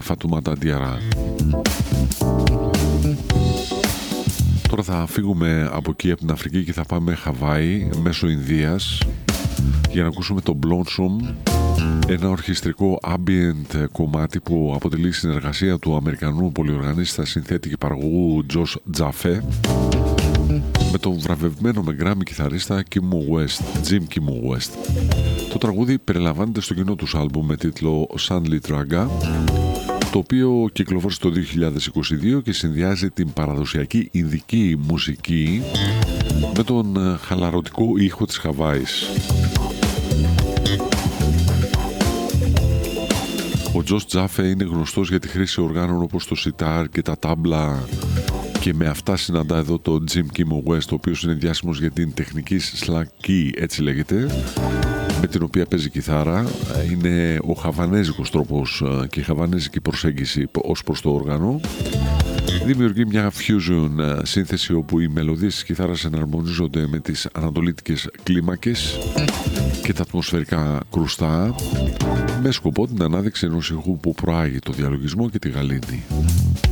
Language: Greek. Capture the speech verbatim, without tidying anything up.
Φατούματα Διαρά. Τώρα θα φύγουμε από εκεί, από την Αφρική, και θα πάμε Χαβάη μέσω Ινδίας για να ακούσουμε το Blossom, ένα ορχιστρικό ambient κομμάτι που αποτελεί συνεργασία του Αμερικανού πολυοργανίστα, συνθέτη και παραγωγού Josh Jaffe με τον βραβευμένο με Grammy κιθαρίστα Kim West, Jim Kim West. Το τραγούδι περιλαμβάνεται στο κοινό τους άλμπουμ με τίτλο Sandly Traga, το οποίο κυκλοφόρησε το δύο χιλιάδες είκοσι δύο και συνδυάζει την παραδοσιακή ινδική μουσική με τον χαλαρωτικό ήχο της Χαβάης. Ο Josh Jaffe είναι γνωστός για τη χρήση οργάνων όπως το σιτάρ και τα τάμπλα, και με αυτά συναντά εδώ το Jim Kim West, ο οποίος είναι διάσημος για την τεχνική slack key, έτσι λέγεται, με την οποία παίζει κιθάρα. Είναι ο χαβανέζικος τρόπος και η χαβανέζικη προσέγγιση ως προς το όργανο. Δημιουργεί μια fusion σύνθεση όπου οι μελωδίες της κιθάρας εναρμονίζονται με τις ανατολίτικες κλίμακες και τα ατμοσφαιρικά κρουστά, με σκοπό την ανάδειξη ενός ηχού που προάγει το διαλογισμό και τη γαλήνη.